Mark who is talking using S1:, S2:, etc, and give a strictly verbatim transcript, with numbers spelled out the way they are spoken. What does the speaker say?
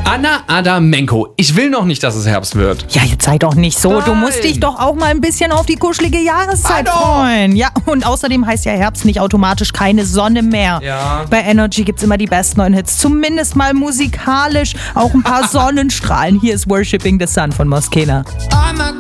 S1: Anna Adamenko. Ich will noch nicht, dass es Herbst wird.
S2: Ja, jetzt sei doch nicht so.
S1: Nein.
S2: Du musst dich doch auch mal ein bisschen auf die kuschelige Jahreszeit
S1: Hallo.
S2: freuen. Ja, und außerdem heißt ja Herbst nicht automatisch keine Sonne mehr.
S1: Ja.
S2: Bei Energy gibt's immer die besten neuen Hits. Zumindest mal musikalisch. Auch ein paar Sonnenstrahlen. Hier ist Worshipping the Sun von Moskena.
S3: I'm a